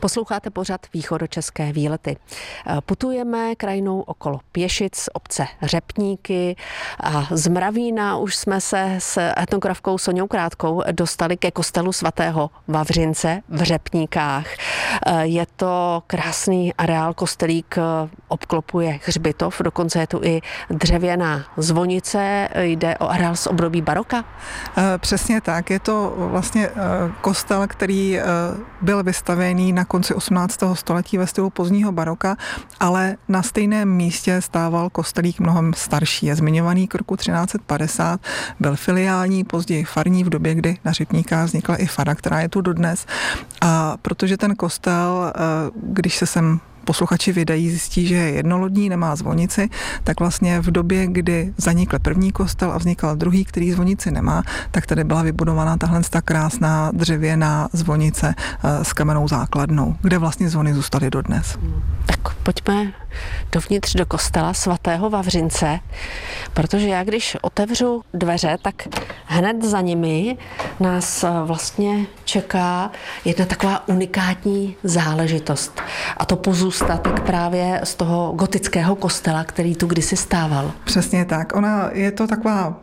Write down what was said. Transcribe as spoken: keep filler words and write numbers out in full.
Posloucháte pořad Východočeské výlety. Putujeme krajinou okolo Pěšic, obce Řepníky a z Mravína už jsme se s etnografkou Soňou Krátkou dostali ke kostelu svatého Vavřince v Řepníkách. Je to krásný areál, kostelík obklopuje hřbitov, dokonce je tu i dřevěná zvonice, jde o areál z období baroka? Přesně tak, je to vlastně kostel, který byl vystavěný na konci osmnáctého století ve stylu pozdního baroka, ale na stejném místě stával kostelík mnohem starší. Je zmiňovaný k roku třináct padesát, byl filiální, později farní v době, kdy na Řepníkách vznikla i fara, která je tu dodnes. A protože ten kostel, když se sem posluchači videí zjistí, že je jednolodní, nemá zvonici, tak vlastně v době, kdy zanikl první kostel a vznikal druhý, který zvonici nemá, tak tady byla vybudovaná tahle ta krásná dřevěná zvonice s kamennou základnou, kde vlastně zvony zůstaly dodnes. Tak pojďme dovnitř do kostela svatého Vavřince, protože já když otevřu dveře, tak hned za nimi nás vlastně čeká jedna taková unikátní záležitost. A to pozůstatek právě z toho gotického kostela, který tu kdysi stával. Přesně tak. Ona je to taková